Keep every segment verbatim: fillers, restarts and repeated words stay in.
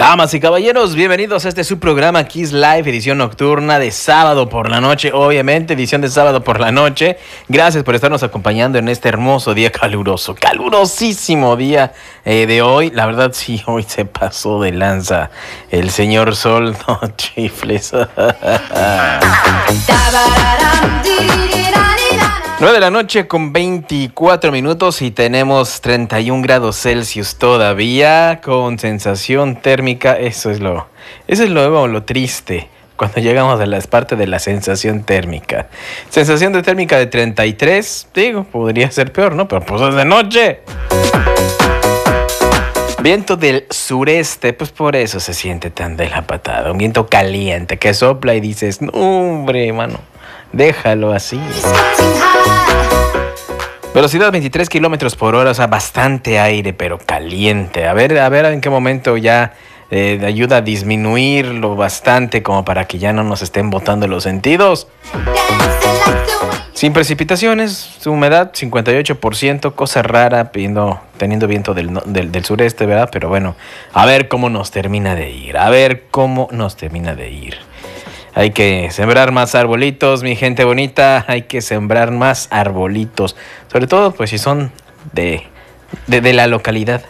Damas y caballeros, bienvenidos a este su programa Kiss Live, edición nocturna de sábado por la noche, obviamente, edición de sábado por la noche. Gracias por estarnos acompañando en este hermoso día caluroso, calurosísimo día eh, de hoy. La verdad, sí, hoy se pasó de lanza el señor Sol, no chifles. nueve de la noche con veinticuatro minutos y tenemos treinta y un grados Celsius todavía con sensación térmica. Eso es lo, eso es luego lo triste cuando llegamos a la parte de la sensación térmica. Sensación de térmica de treinta y tres, digo, podría ser peor, ¿no? Pero pues es de noche. Viento del sureste, pues por eso se siente tan de la patada. Un viento caliente que sopla y dices, no, hombre, mano, déjalo así. Velocidad veintitrés kilómetros por hora, o sea, bastante aire, pero caliente. A ver, a ver en qué momento ya eh, ayuda a disminuirlo bastante como para que ya no nos estén botando los sentidos. Sin precipitaciones, su humedad cincuenta y ocho por ciento, cosa rara, pidiendo, teniendo viento del, del, del sureste, ¿verdad? Pero bueno, a ver cómo nos termina de ir, a ver cómo nos termina de ir. Hay que sembrar más arbolitos, mi gente bonita, hay que sembrar más arbolitos, sobre todo pues si son de, de, de la localidad.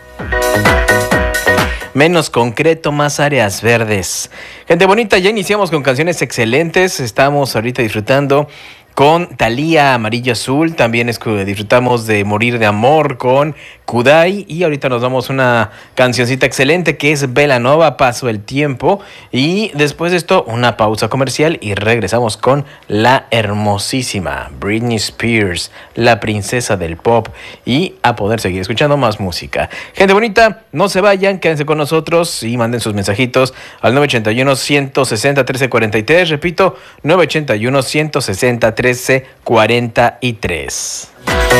Menos concreto, más áreas verdes. Gente bonita, ya iniciamos con canciones excelentes, estamos ahorita disfrutando con Thalía, Amarillo Azul, también es que disfrutamos de Morir de Amor con Kudai y ahorita nos damos una cancioncita excelente que es Belanova, Paso el Tiempo, y después de esto una pausa comercial y regresamos con la hermosísima Britney Spears, la princesa del pop, y a poder seguir escuchando más música. Gente bonita, no se vayan, quédense con nosotros y manden sus mensajitos al nueve ochenta y uno, ciento sesenta, trece cuarenta y tres, repito, nueve ochenta y uno, ciento sesenta, trece cuarenta y tres.